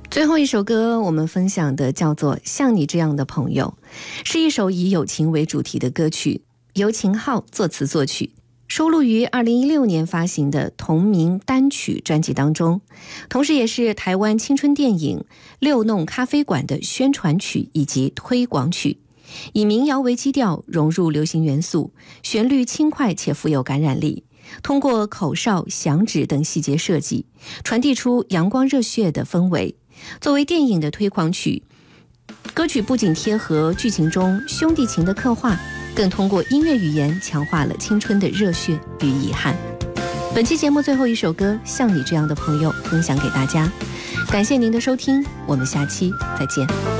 最后一首歌我们分享的叫做《像你这样的朋友》，是一首以友情为主题的歌曲，由秦昊作词作曲，收录于2016年发行的同名单曲专辑当中，同时也是台湾青春电影六弄咖啡馆的宣传曲以及推广曲，以民谣为基调，融入流行元素，旋律轻快且富有感染力，通过口哨、响指等细节设计，传递出阳光热血的氛围。作为电影的推广曲，歌曲不仅贴合剧情中兄弟情的刻画，更通过音乐语言强化了青春的热血与遗憾。本期节目最后一首歌《像你这样的朋友》分享给大家，感谢您的收听，我们下期再见。